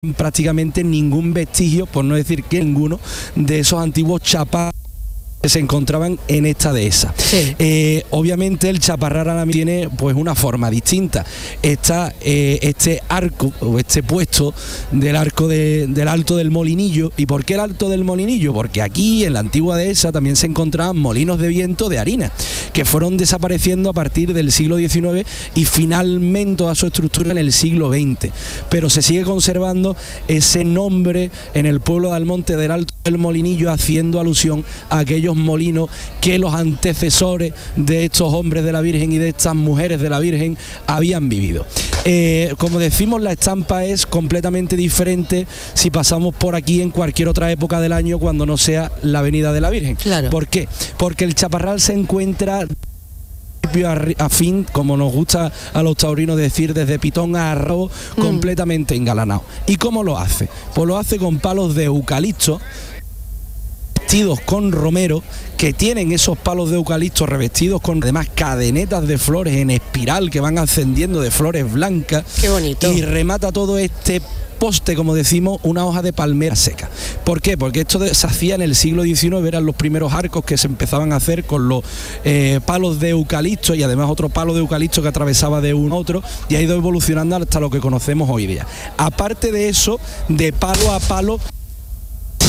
prácticamente ningún vestigio, por no decir que ninguno, de esos antiguos chaparros que se encontraban en esta dehesa. Sí. Obviamente el chaparral ahora tiene pues una forma distinta. Está este arco o este puesto del arco del Alto del Molinillo. ¿Y por qué el Alto del Molinillo? Porque aquí en la antigua dehesa también se encontraban molinos de viento de harina, que fueron desapareciendo a partir del siglo XIX y finalmente toda su estructura en el siglo XX. Pero se sigue conservando ese nombre en el pueblo de Almonte del Alto del Molinillo, haciendo alusión a aquellos molinos que los antecesores de estos hombres de la Virgen y de estas mujeres de la Virgen habían vivido. Como decimos, la estampa es completamente diferente si pasamos por aquí en cualquier otra época del año cuando no sea la Avenida de la Virgen. Claro. ¿Por qué? Porque el chaparral se encuentra a fin, como nos gusta a los taurinos decir, desde pitón a arroz, completamente engalanado. ¿Y cómo lo hace? Pues lo hace con palos de eucalipto revestidos con romero, que tienen esos palos de eucalipto revestidos con además cadenetas de flores en espiral que van ascendiendo de flores blancas. Qué bonito. Y remata todo este poste, como decimos, una hoja de palmera seca. ¿Por qué? Porque esto se hacía en el siglo XIX, eran los primeros arcos que se empezaban a hacer con los palos de eucalipto y además otro palo de eucalipto que atravesaba de uno a otro, y ha ido evolucionando hasta lo que conocemos hoy día. Aparte de eso, de palo a palo